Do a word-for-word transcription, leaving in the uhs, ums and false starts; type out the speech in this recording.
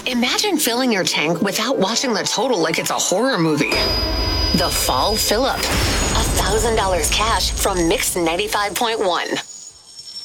Imagine filling your tank without watching the total like it's a horror movie. The Fall Fill Up. one thousand dollars cash from Mix ninety-five point one.